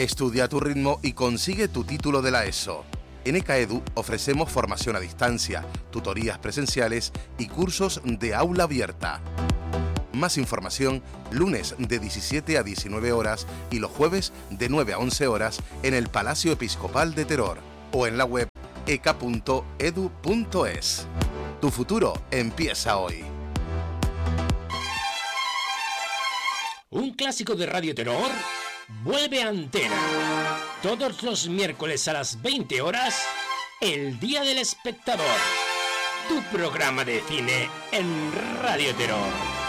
Estudia a tu ritmo y consigue tu título de la ESO. En ECAEDU ofrecemos formación a distancia, tutorías presenciales y cursos de aula abierta. Más información lunes de 17 a 19 horas y los jueves de 9 a 11 horas en el Palacio Episcopal de Teror o en la web eca.edu.es. Tu futuro empieza hoy. Un clásico de Radio Terror vuelve a antena. Todos los miércoles a las 20 horas, El Día del Espectador. Tu programa de cine en Radio Terror.